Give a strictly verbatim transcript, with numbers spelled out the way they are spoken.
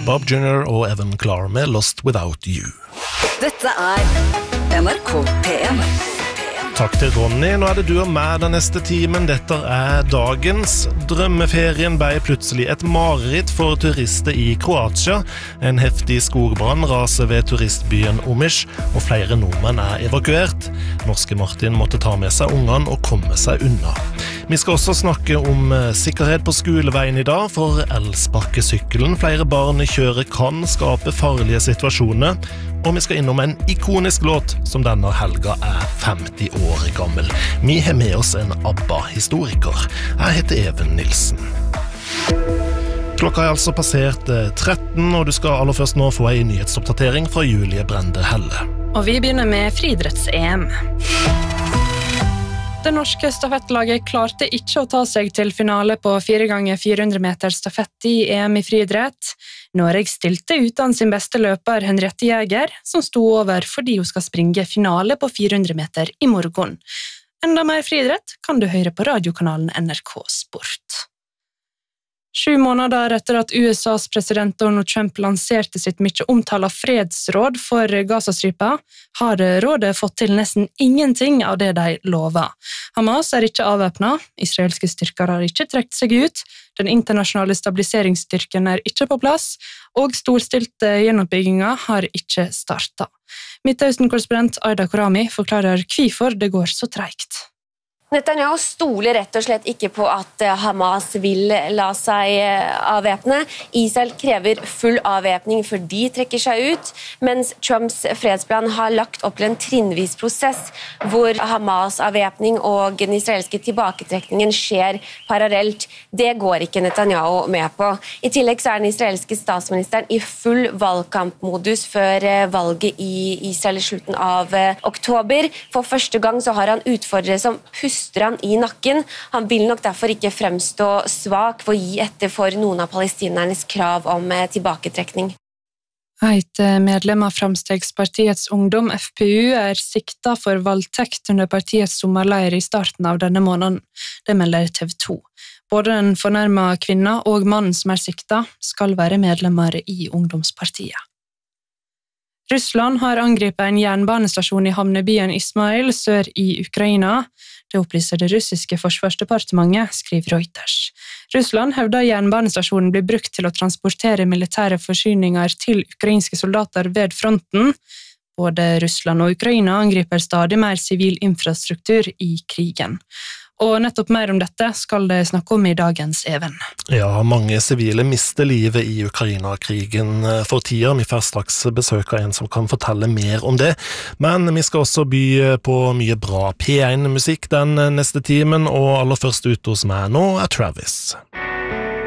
Bob junior og Evan Klar med Lost Without You. Dette er N R K P en. Takk til Ronny, nå er det du og meg den neste timen. Dette er dagens. Drømmeferien ble plutselig et mareritt for turister i Kroatia. En heftig skogbrann raser ved turistbyen Omiš, og flere nordmenn er evakuert. Norske Martin måtte ta med seg ungene og komme seg unna. Vi skal også snakke om sikkerhet på skoleveien i dag, for elsparkesykkelen flere barn kjører kan skape farlige situasjoner. Og vi skal innom en ikonisk låt som denne helga er femti år gammel. Vi har med oss en ABBA-historiker. Jeg heter Even Nilsen. Klokka er altså passert tretten, og du skal aller først nå få en nyhetsoppdatering fra Julie Brende Helle. Og vi begynner med friidretts-E M. Det norske stafettlaget klarte ikke å ta seg til finale på fire ganger fire hundre meter stafett i E M i friidrett. Norge stilte uten sin beste løper Henriette Jäger, som sto over fordi hun skal springe finale på fire hundre meter i morgen. Enda mer friidrett kan du høre på radiokanalen N R K Sport. Sju måneder etter at U S A's president Donald Trump lanserte sitt mye omtala fredsråd for Gazastripa, har rådet fått til nesten ingenting av det de lover. Hamas er ikke avvæpnet, israelske styrker har ikke trekt seg ut, den internasjonale stabiliseringsstyrken er ikke på plass, og storstilte gjenoppbygginga har ikke startet. Midtøsten-korrespondent Aida Korami forklarer hvorfor det går så tregt. Netanyahu stoler rett og slett ikke på at Hamas vil la seg avvæpne. Israel krever full avvæpning før de trekker seg ut, mens Trumps fredsplan har lagt opp til en trinnvis prosess hvor Hamas avvæpning og den israelske tilbaketrekningen skjer parallelt. Det går ikke Netanyahu med på. I tillegg så er den israelske statsministeren i full valgkampmodus før valget i Israel i slutten av oktober. For første gang så har han utfordrere som puster han i nakken. Han vil nok derfor ikke fremstå svak for å gi etter for noen av palestinernes krav om tilbaketrekning. Et medlem av Framstegspartiets ungdom, F P U, er siktet for voldtekt under partiets sommerleir i starten av denne måneden. Det melder T V to. Både den fornærmede kvinna og mannen som er siktet skal være medlemmer i ungdomspartiet. Russland har angrepet en jernbanestasjon i havnebyen Ismail sør i Ukraina. Det opplyser det russiske forsvarsdepartementet, skriver Reuters. Russland hevder jernbanestasjonen blir brukt til å transportere militære forsyninger til ukrainske soldater ved fronten. Både Russland og Ukraina angriper stadig mer sivil infrastruktur i krigen. Og nettopp mer om dette skal det snakke om i dagens Even. Ja, mange sivile mister livet i Ukraina-krigen for tida. Vi får straks besøk av en som kan fortelle mer om det. Men vi skal også by på mye bra P en-musikk den neste timen, og aller først ut hos meg nå er Travis.